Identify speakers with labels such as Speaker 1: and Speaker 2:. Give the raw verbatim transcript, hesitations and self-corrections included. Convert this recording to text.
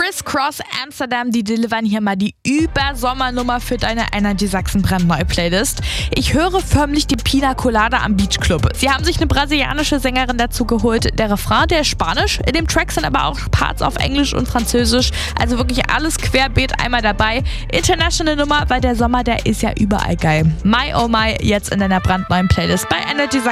Speaker 1: Criss Cross Amsterdam, die delivern hier mal die Übersommernummer für deine Energy Sachsen brandneue Playlist. Ich höre förmlich die Pina Colada am Beach Club. Sie haben sich eine brasilianische Sängerin dazu geholt. Der Refrain, der ist Spanisch. In dem Track sind aber auch Parts auf Englisch und Französisch. Also wirklich alles querbeet einmal dabei. International Nummer, weil der Sommer, der ist ja überall geil. My oh my, jetzt in deiner brandneuen Playlist bei Energy Sachsen.